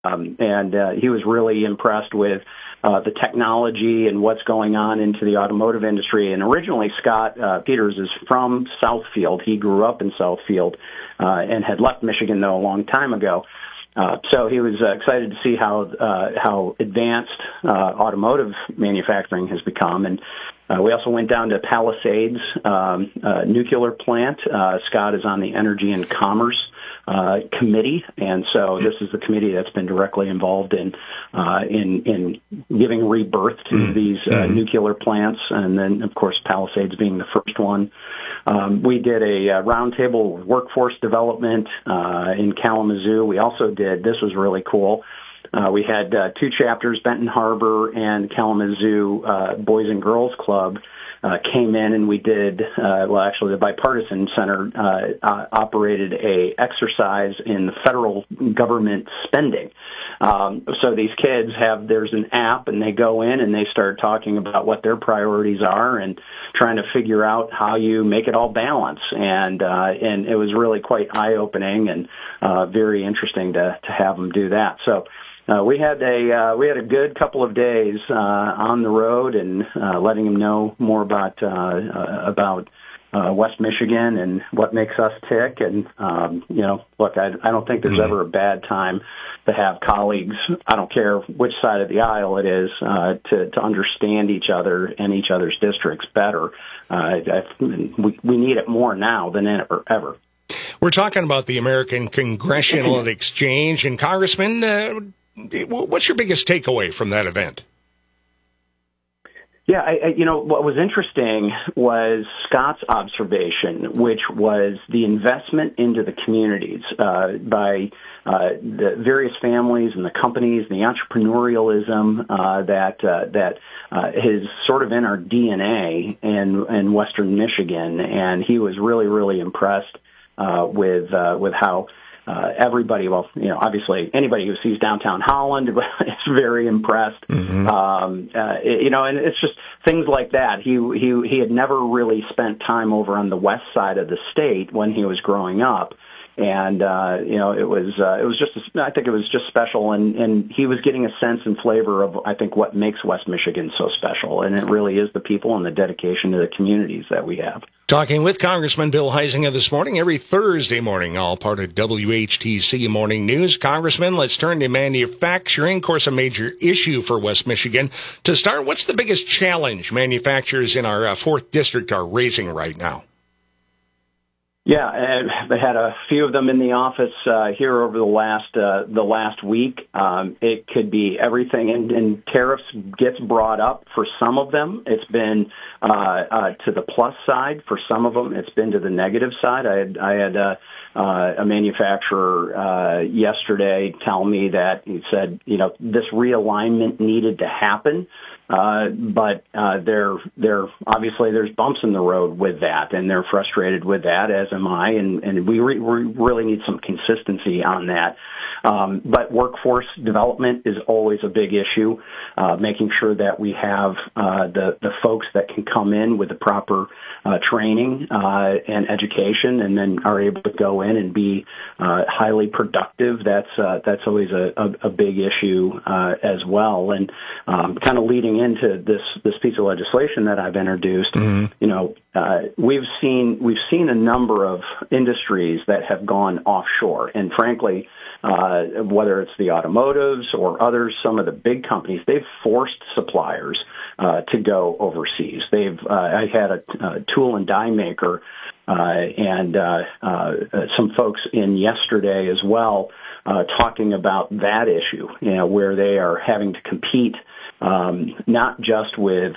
and he was really impressed with the technology and what's going on into the automotive industry. And originally, Scott Peters is from Southfield. He grew up in Southfield and had left Michigan, though, a long time ago. So he was excited to see how advanced automotive manufacturing has become. And we also went down to Palisades nuclear plant. Scott is on the Energy and Commerce committee, and so this is the committee that's been directly involved in giving rebirth to these nuclear plants, and then, of course, Palisades being the first one. We did a roundtable workforce development in Kalamazoo. We also did, this was really cool, we had two chapters, Benton Harbor and Kalamazoo Boys and Girls Club, came in, and we did, actually the Bipartisan Center operated a exercise in the federal government spending. So these kids there's an app, and they go in and they start talking about what their priorities are and trying to figure out how you make it all balance. And it was really quite eye-opening and very interesting to have them do that. So we had a good couple of days on the road and letting them know more about West Michigan and what makes us tick. And look, I don't think there's ever a bad time to have colleagues. I don't care which side of the aisle it is to understand each other and each other's districts better. We need it more now than ever. We're talking about the American Congressional Exchange, and Congressman, what's your biggest takeaway from that event? Yeah, what was interesting was Scott's observation, which was the investment into the communities by the various families and the companies, and the entrepreneurialism that is sort of in our DNA in Western Michigan, and he was really, really impressed with how. Everybody, obviously anybody who sees downtown Holland is very impressed. Mm-hmm. And it's just things like that. He had never really spent time over on the west side of the state when he was growing up. And, it was just special. And he was getting a sense and flavor of, I think, what makes West Michigan so special. And it really is the people and the dedication to the communities that we have. Talking with Congressman Bill Huizenga this morning, every Thursday morning, all part of WHTC Morning News. Congressman, let's turn to manufacturing. Of course, a major issue for West Michigan. To start, what's the biggest challenge manufacturers in our 4th District are raising right now? Yeah, I had a few of them in the office here over the last week. It could be everything, and tariffs gets brought up for some of them. It's been to the plus side for some of them. It's been to the negative side. I had a manufacturer yesterday tell me that he said, this realignment needed to happen. But they're obviously there's bumps in the road with that, and they're frustrated with that, as am I, and we really need some consistency on that. But workforce development is always a big issue, making sure that we have the folks that can come in with the proper training and education, and then are able to go in and be highly productive. That's always a big issue as well. And kind of leading into this piece of legislation that I've introduced, we've seen a number of industries that have gone offshore, and frankly, whether it's the automotives or others, some of the big companies, they've forced suppliers to go overseas. I had a tool and die maker and some folks in yesterday as well talking about that issue, where they are having to compete not just with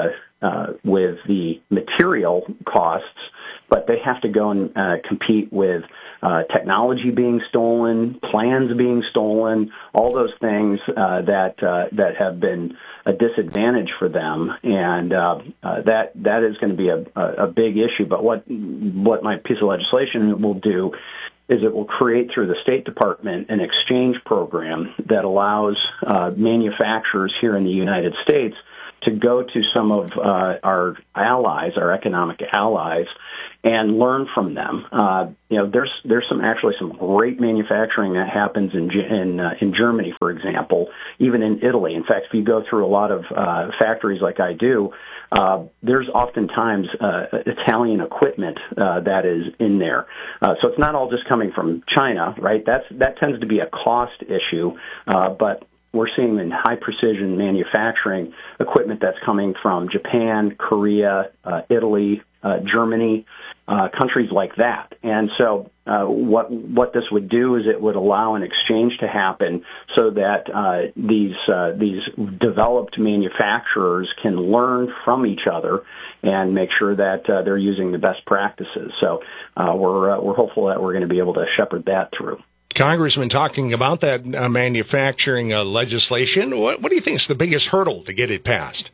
the material costs, but they have to go and compete with technology being stolen, plans being stolen, all those things that have been a disadvantage for them, and that is going to be a big issue. But what my piece of legislation will do is it will create through the State Department an exchange program that allows manufacturers here in the United States to go to some of our allies, our economic allies, and learn from them. There's some great manufacturing that happens in Germany, for example, even in Italy. In fact, if you go through a lot of factories like I do, there's oftentimes Italian equipment that is in there. So it's not all just coming from China, right? That tends to be a cost issue, but we're seeing in high precision manufacturing equipment that's coming from Japan, Korea, Italy, Germany, countries like that. And so what this would do is it would allow an exchange to happen so that these developed manufacturers can learn from each other and make sure that they're using the best practices. So we're hopeful that we're going to be able to shepherd that through. Congressman, talking about that manufacturing legislation, what do you think is the biggest hurdle to get it passed?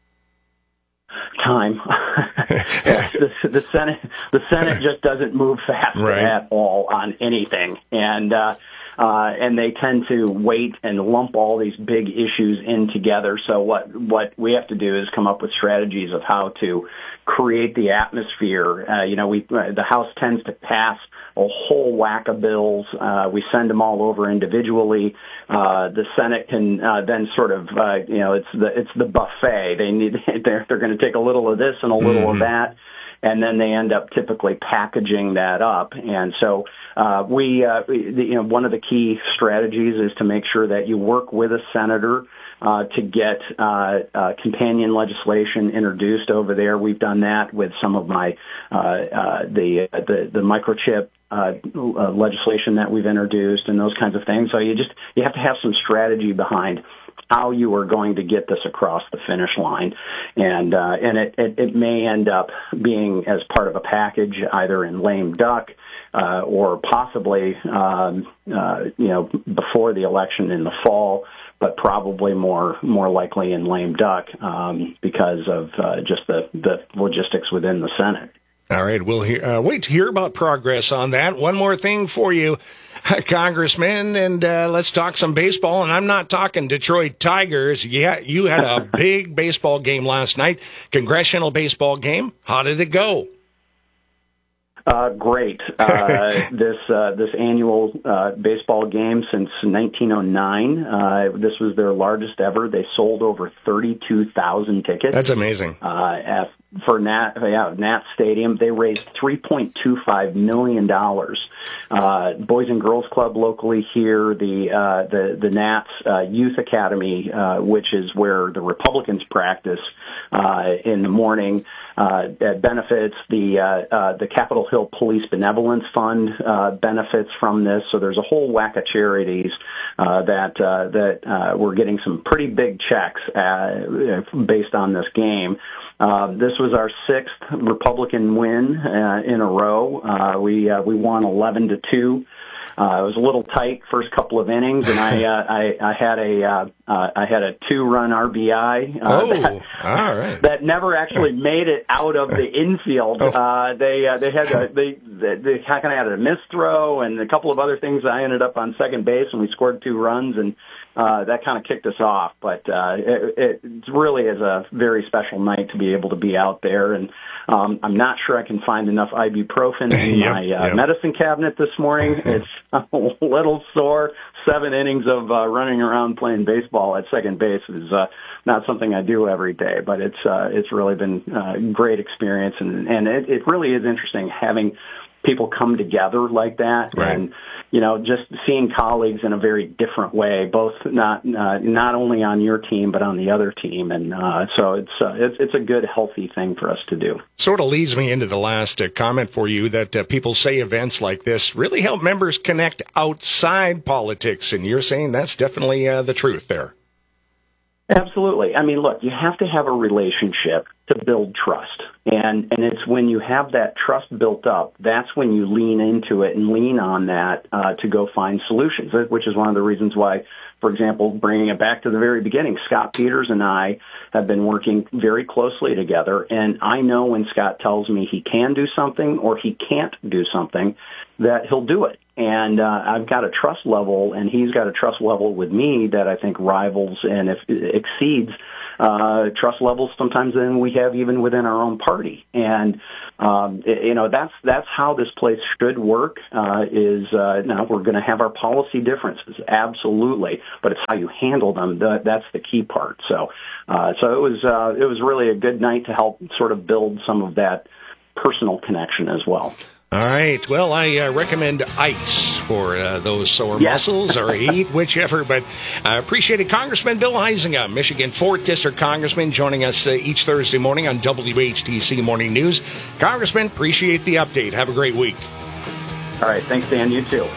Time. the Senate just doesn't move fast at all on anything, and they tend to wait and lump all these big issues in together. So what we have to do is come up with strategies of how to create the atmosphere. The House tends to pass a whole whack of bills. We send them all over individually. The Senate can then sort of, it's the buffet. They're going to take a little of this and a little of that, and then they end up typically packaging that up. And so one of the key strategies is to make sure that you work with a senator to get companion legislation introduced over there. We've done that with some of my the microchip legislation that we've introduced and those kinds of things. So you have to have some strategy behind how you are going to get this across the finish line, and it may end up being as part of a package, either in lame duck or possibly before the election in the fall, but probably more likely in lame duck because of just the logistics within the Senate. All right, we'll wait to hear about progress on that. One more thing for you, Congressman, and let's talk some baseball. And I'm not talking Detroit Tigers. Yeah, you had a big baseball game last night, congressional baseball game. How did it go? Great. This annual baseball game since 1909. This was their largest ever. They sold over 32,000 tickets. That's amazing. For Nat Stadium, they raised $3.25 million. Boys and Girls Club locally here, the Nats Youth Academy, which is where the Republicans practice in the morning. That benefits the Capitol Hill Police Benevolence Fund benefits from this. So there's a whole whack of charities that we're getting some pretty big checks based on this game. This was our sixth Republican win in a row. We won 11-2. It was a little tight first couple of innings, and I had a 2-run RBI that never actually made it out of the infield. They kind of had a missed throw and a couple of other things. I ended up on second base, and we scored 2 runs, and that kind of kicked us off. But it really is a very special night to be able to be out there. And I'm not sure I can find enough ibuprofen in my medicine cabinet this morning. It's a little sore. 7 innings of running around playing baseball at second base is not something I do every day, but it's really been a great experience, and it really is interesting having people come together like that, and just seeing colleagues in a very different way, both not only on your team but on the other team, and so it's a good, healthy thing for us to do. Sort of leads me into the last comment for you that people say events like this really help members connect outside politics, and you're saying that's definitely the truth there. Absolutely. I mean, look, you have to have a relationship to build trust. And it's when you have that trust built up, that's when you lean into it and lean on that to go find solutions, which is one of the reasons why, for example, bringing it back to the very beginning, Scott Peters and I have been working very closely together. And I know when Scott tells me he can do something or he can't do something, that he'll do it. And I've got a trust level, and he's got a trust level with me that I think rivals and exceeds trust levels sometimes than we have even within our own party. And that's how this place should work. Now we're going to have our policy differences, absolutely, but it's how you handle them that's the key part. So it was really a good night to help sort of build some of that personal connection as well. All right. Well, I recommend ice for those sore muscles, or heat, whichever. But I appreciate it. Congressman Bill Huizenga, Michigan 4th District Congressman, joining us each Thursday morning on WHTC Morning News. Congressman, appreciate the update. Have a great week. All right. Thanks, Dan. You too.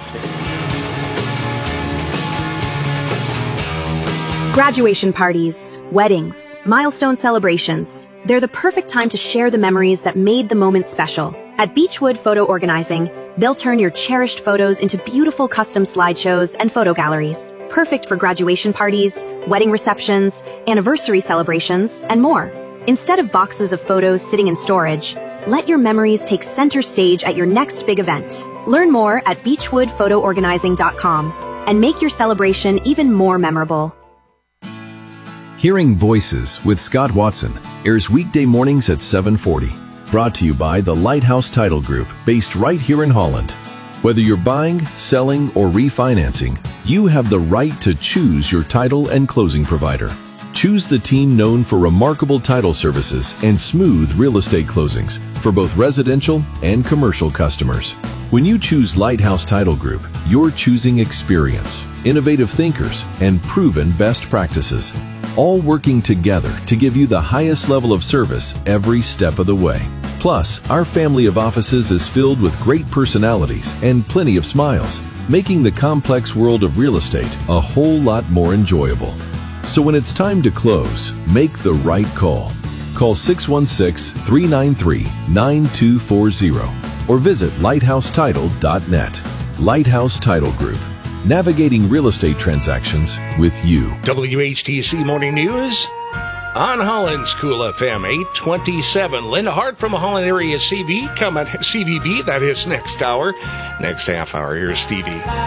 Graduation parties, weddings, milestone celebrations. They're the perfect time to share the memories that made the moment special. At Beechwood Photo Organizing, they'll turn your cherished photos into beautiful custom slideshows and photo galleries. Perfect for graduation parties, wedding receptions, anniversary celebrations, and more. Instead of boxes of photos sitting in storage, let your memories take center stage at your next big event. Learn more at beechwoodphotoorganizing.com and make your celebration even more memorable. Hearing Voices with Scott Watson airs weekday mornings at 7:40. Brought to you by the Lighthouse Title Group, based right here in Holland. Whether you're buying, selling, or refinancing, you have the right to choose your title and closing provider. Choose the team known for remarkable title services and smooth real estate closings for both residential and commercial customers. When you choose Lighthouse Title Group, you're choosing experience, innovative thinkers, and proven best practices, all working together to give you the highest level of service every step of the way. Plus, our family of offices is filled with great personalities and plenty of smiles, making the complex world of real estate a whole lot more enjoyable. So when it's time to close, make the right call. Call 616-393-9240 or visit lighthousetitle.net. Lighthouse Title Group, navigating real estate transactions with you. WHTC Morning News on Holland's Cool FM 827. Linda Hart from the Holland area CVB, that is next hour. Next half hour, here's Stevie.